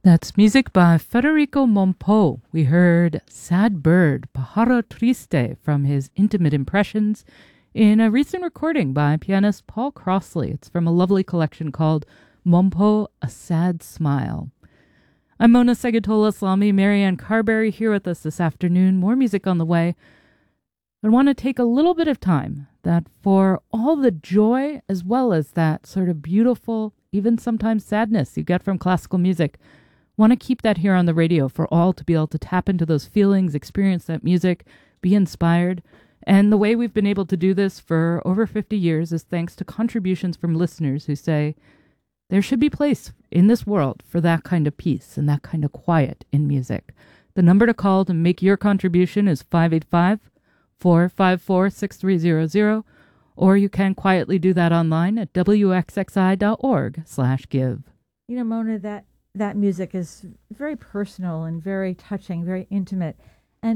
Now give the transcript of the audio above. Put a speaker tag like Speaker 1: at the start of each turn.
Speaker 1: That's music by Federico Mompo. We heard Sad Bird, Pájaro Triste, from his Intimate Impressions in a recent recording by pianist Paul Crossley. It's from a lovely collection called Mompo, A Sad Smile. I'm Mona Segatola-Islami, Marianne Carberry here with us this afternoon. More music on the way. I want to take a little bit of time that for all the joy as well as that sort of beautiful, even sometimes sadness you get from classical music, want to keep that here on the radio for all to be able to tap into those feelings, experience that music, be inspired. And the way we've been able to do this for over 50 years is thanks to contributions from listeners who say there should be place in this world for that kind of peace and that kind of quiet in music. The number to call to make your contribution is 585-454-6300, or you can quietly do that online at wxxi.org/give.
Speaker 2: You know, Mona, that music is very personal and very touching, very intimate.